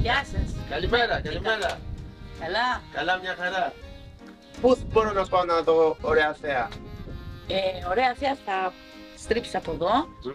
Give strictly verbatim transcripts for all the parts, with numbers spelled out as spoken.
Γεια σας. Καλημέρα, καλημέρα. Καλά. Καλά, μια χαρά. Πού μπορώ να πάω να δω ωραία θέα? Ε, ωραία θέα, θα στρίψεις από εδώ, mm.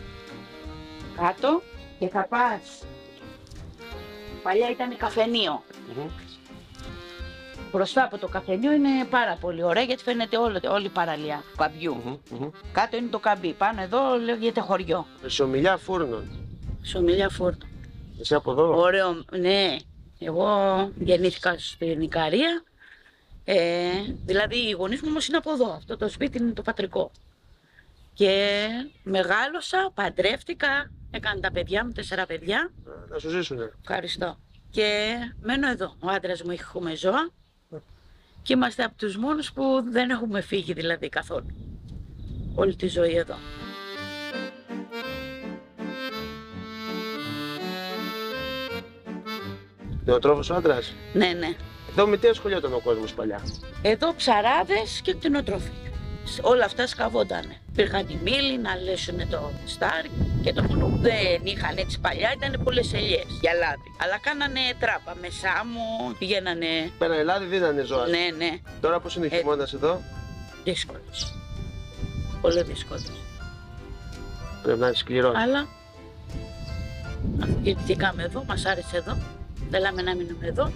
κάτω και θα πας. Παλιά ήταν καφενείο. Mm-hmm. Μπροστά από το καφενείο είναι πάρα πολύ ωραία γιατί φαίνεται όλη, όλη η παραλία του καμπιού. Mm-hmm. Mm-hmm. Κάτω είναι το καμπί, πάνω εδώ λέγεται χωριό. Σομιλιά Φούρνων. Σομιλιά Φούρνων. Εσύ από εδώ? Ωραίο, ναι. Εγώ γεννήθηκα στην Ικαρία. Ε, δηλαδή οι γονείς μου όμως είναι από εδώ, αυτό το σπίτι είναι το πατρικό. Και μεγάλωσα, παντρεύτηκα, έκανα τα παιδιά μου, τέσσερα παιδιά. Να σου ζήσουνε. Ευχαριστώ. Και μένω εδώ, ο άντρας μου έχουμε ζώα και είμαστε από τους μόνους που δεν έχουμε φύγει δηλαδή καθόλου. Όλη τη ζωή εδώ. Κτηνοτρόφος ο άντρας? Ναι, ναι. Εδώ με τι ασχολιόταν ο κόσμος παλιά? Εδώ ψαράδες και κτηνοτρόφοι. Όλα αυτά σκαβόντανε. Υπήρχαν οι μήλοι να λέσουν το στάρι και το μόνο που δεν είχαν έτσι παλιά ήταν πολλές ελιές για λάδι. Αλλά κάνανε τράπα με σάμο, πηγαίνανε. Πέρανε λάδι, δίνανε ζώα. Ναι, ναι. Τώρα πώς είναι ο χειμώνας ε... εδώ? Δύσκολος. Πολύ δύσκολος. Πρέπει να είναι σκληρός. Αλλά γεννηθήκαμε εδώ, μας άρεσε εδώ. Θέλαμε να μείνουμε εδώ.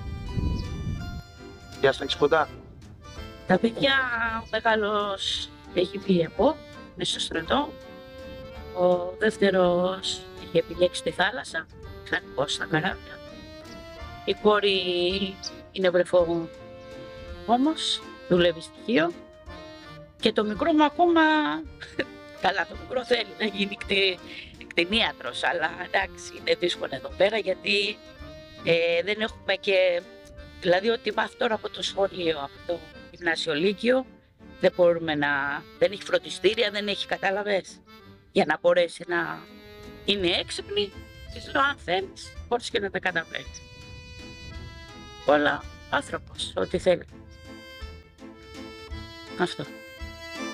Για στα έχεις κοντά? Τα παιδιά, ο μεγάλος έχει φύγει από μέσα στο στρατό. Ο δεύτερος έχει επιλέξει τη θάλασσα, ξανά στα καράβια. Η κόρη είναι βρεφό όμως, δουλεύει στοιχείο. Και το μικρό μου ακόμα, καλά το μικρό θέλει να γίνει κτηνίατρος, κτηνίατρος, αλλά εντάξει είναι δύσκολο εδώ πέρα γιατί ε, δεν έχουμε και, δηλαδή ότι μάθει τώρα από το σχολείο, από το γυμνάσιο λύκειο, δεν μπορούμε να, δεν έχει φροντιστήρια, δεν έχει, κατάλαβες, για να μπορέσει να είναι έξυπνη, της λέω αν θέλεις, μπορείς και να τα καταφέρεις. Όλα άνθρωπος, ό,τι θέλει. Αυτό.